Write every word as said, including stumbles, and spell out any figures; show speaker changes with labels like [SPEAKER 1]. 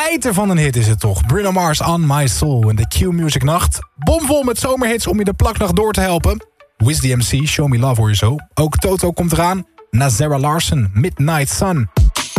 [SPEAKER 1] bijter van een hit is het toch. Bruno Mars, On My Soul in de Q-Music Nacht. Bomvol met zomerhits om je de plaknacht door te helpen. Wiz D M C, Show Me Love hoor je zo. Ook Toto komt eraan. Nazara Larson, Midnight Sun.